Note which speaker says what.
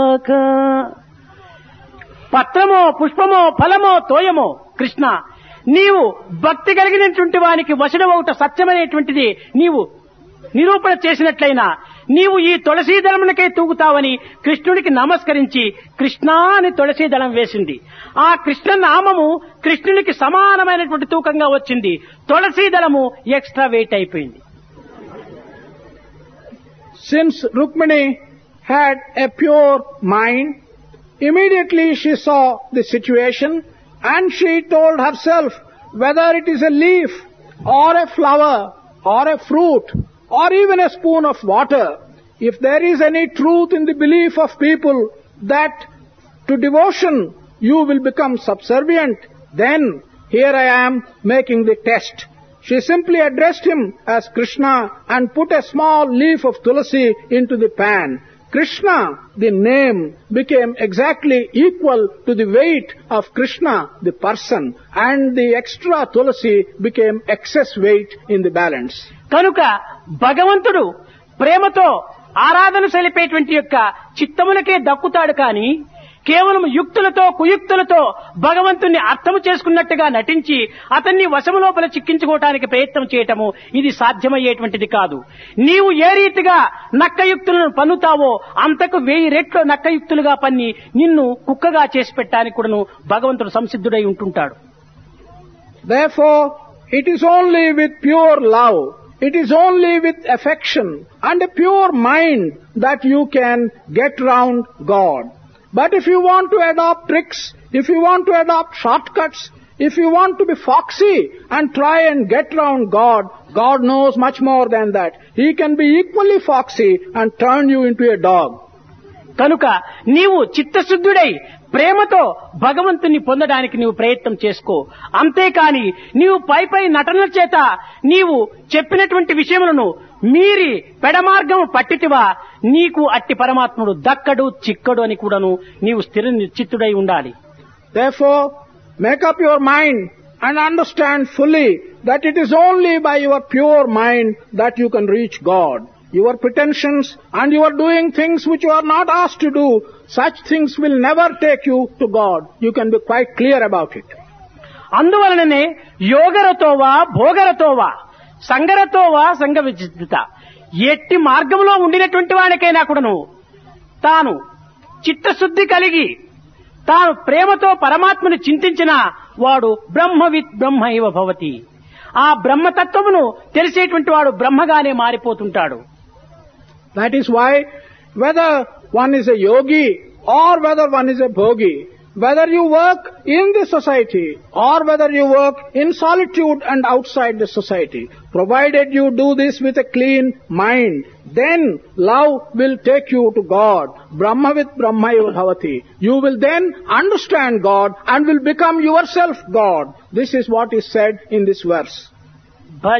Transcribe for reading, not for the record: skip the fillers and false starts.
Speaker 1: పత్రమో పుష్పమో ఫలమో తోయమో కృష్ణ నీవు భక్తి కలిగినటువంటి వానికి వశుడవౌట సత్యమనేటువంటిది నీవు నిరూపణ చేసినట్లయినా నీవు ఈ తులసీదళమునకై తూగుతావని కృష్ణుడికి నమస్కరించి కృష్ణా అని తులసీదళం వేసింది. ఆ కృష్ణ నామము కృష్ణునికి సమానమైనటువంటి తూకంగా వచ్చింది. తులసీదళము ఎక్స్ట్రా వెయిట్ అయిపోయింది.
Speaker 2: Since Rukmini had a pure mind, immediately she saw the situation and she told herself whether it is a leaf or a flower or a fruit or even a spoon of water, if there is any truth in the belief of people that to devotion you will become subservient, then here I am making the test. She simply addressed him as Krishna and put a small leaf of tulasi into the pan. Krishna, the name, became exactly equal to the weight of Krishna, the person, and the extra tulasi became excess weight in the balance.
Speaker 1: కనుక భగవంతుడు ప్రేమతో ఆరాధన సలిపేటువంటి యొక్క చిత్తములకే దక్కుతాడు కానీ కేవలం యుక్తులతో కుయుక్తులతో భగవంతుణ్ణి అర్థము చేసుకున్నట్టుగా నటించి అతన్ని వశము లోపల చిక్కించుకోవటానికి ప్రయత్నం చేయటము ఇది సాధ్యమయ్యేటువంటిది కాదు. నీవు ఏ రీతిగా నక్కయుక్తులను పన్నుతావో అంతకు 1000 రెట్లు నక్కయుక్తులుగా పన్ని నిన్ను కుక్కగా చేసి పెట్టడానికి కూడాను భగవంతుడు సంసిద్ధుడై ఉంటుంటాడు.
Speaker 2: Therefore, it is only with pure love, it is only with affection and a pure mind that you can get round God. But if you want to adopt tricks, if you want to adopt shortcuts, if you want to be foxy and try and get round God, God knows much more than that. He can be equally foxy and turn you into a dog.
Speaker 1: కనుక నీవు చిత్తశుద్ధుడై ప్రేమతో భగవంతుని పొందడానికి నీవు ప్రయత్నం చేసుకో. అంతేకాని నీవు పై నటనల చేత నీవు చెప్పినటువంటి విషయములను మీరి పెడమార్గము పట్టితివా నీకు అట్టి పరమాత్ముడు దక్కడు చిక్కడు అని కూడాను నీవు స్థిర నిశ్చిత్తుడై ఉండాలి.
Speaker 2: Therefore, make up your mind and understand fully that it is only by your pure mind that you can reach God. Your pretensions and you are doing things which you are not asked to do, such things will never take you to God. You can be quite clear about it.
Speaker 1: అందువలననే యోగరతోవా భోగరతోవా సంగరతోవా సంగ విచిత్త ఎట్టి మార్గంలో ఉండినటువంటి వాడికైనా కూడాను తాను చిత్తశుద్ధి కలిగి తాను ప్రేమతో పరమాత్మను చింతించిన వాడు బ్రహ్మవిత్ బ్రహ్మైవ భవతి. ఆ బ్రహ్మతత్వమును తెలిసేటువంటి వాడు బ్రహ్మగానే మారిపోతుంటాడు.
Speaker 2: That is why whether one is a yogi or whether one is a bhogi, whether you work in the society or whether you work in solitude and outside the society, provided you do this with a clean mind, then love will take you to God. Brahmavit Brahmaiva Bhavati. You will then understand God and will become yourself God. This is what is said in this verse.